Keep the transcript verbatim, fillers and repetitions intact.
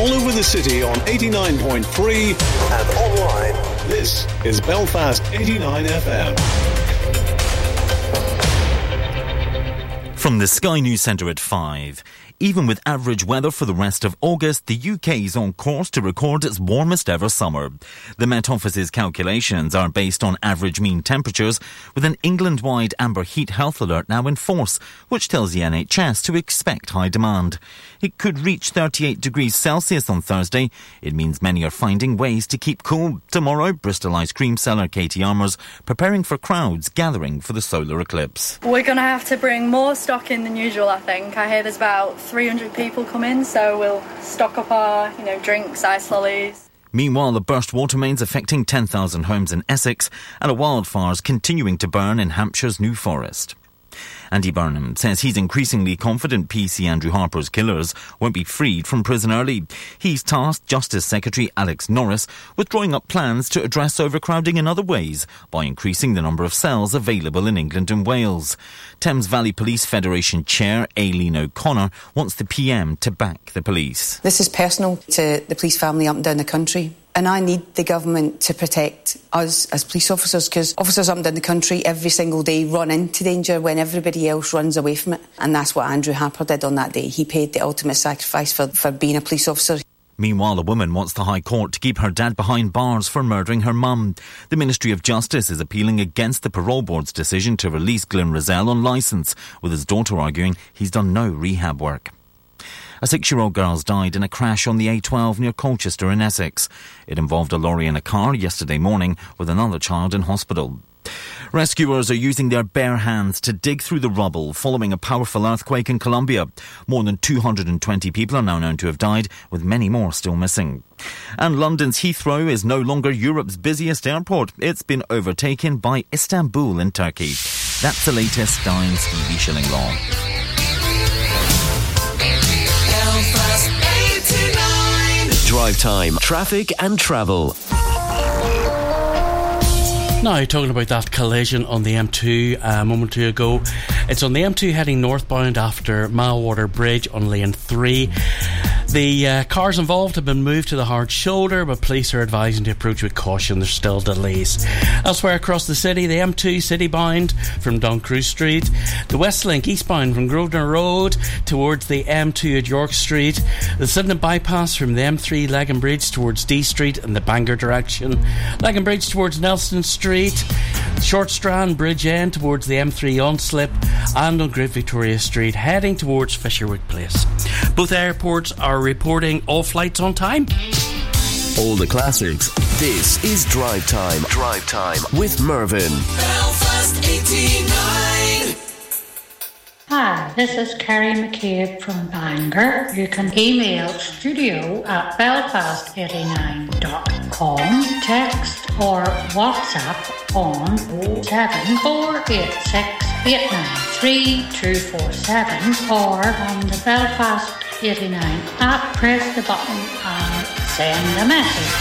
all over the city on eighty-nine point three and online. This is Belfast eighty-nine F M. From the Sky News Centre at five. Even with average weather for the rest of August, the U K is on course to record its warmest ever summer. The Met Office's calculations are based on average mean temperatures, with an England-wide amber heat health alert now in force, which tells the N H S to expect high demand. It could reach thirty-eight degrees Celsius on Thursday. It means many are finding ways to keep cool. Tomorrow, Bristol ice cream seller Katie Armour's preparing for crowds gathering for the solar eclipse. We're going to have to bring more stock in than usual, I think. I hear there's about three hundred people come in, so we'll stock up our, you know, drinks, ice lollies. Meanwhile, the burst water mains affecting ten thousand homes in Essex and a wildfires continuing to burn in Hampshire's New Forest. Andy Burnham says he's increasingly confident P C Andrew Harper's killers won't be freed from prison early. He's tasked Justice Secretary Alex Norris with drawing up plans to address overcrowding in other ways by increasing the number of cells available in England and Wales. Thames Valley Police Federation Chair Aileen O'Connor wants the P M to back the police. This is personal to the police family up and down the country. And I need the government to protect us as police officers, because officers up and down the country every single day run into danger when everybody else runs away from it. And that's what Andrew Harper did on that day. He paid the ultimate sacrifice for, for being a police officer. Meanwhile, a woman wants the High Court to keep her dad behind bars for murdering her mum. The Ministry of Justice is appealing against the Parole Board's decision to release Glyn Rizal on licence, with his daughter arguing he's done no rehab work. A six-year-old girl died in a crash on the A twelve near Colchester in Essex. It involved a lorry and a car yesterday morning, with another child in hospital. Rescuers are using their bare hands to dig through the rubble following a powerful earthquake in Colombia. More than two hundred twenty people are now known to have died, with many more still missing. And London's Heathrow is no longer Europe's busiest airport. It's been overtaken by Istanbul in Turkey. That's the latest Stein Stevie Shilling Law. Drive time, traffic and travel. Now, talking about that collision on the M two a moment or two ago, it's on the M two heading northbound after Malwater Bridge on lane three. The uh, cars involved have been moved to the hard shoulder, but police are advising to approach with caution. There's still delays. Elsewhere across the city, the M two citybound from Duncrew Street, the Westlink eastbound from Grosvenor Road towards the M two at York Street, the Sydenham bypass from the M three Legan Bridge towards D Street in the Bangor direction, Legan Bridge towards Nelson Street, Short Strand Bridge End towards the M three on-slip, and on Great Victoria Street heading towards Fisherwick Place. Both airports are reporting all flights on time. All the classics. This is Drive Time. Drive Time with Mervyn. Belfast eighty-nine. Hi, this is Carrie McCabe from Bangor. You can email studio at belfast eighty-nine dot com, text or WhatsApp on oh seven four eight six eight nine three two four seven or on the Belfast eighty-nine app. Press the button and send a message.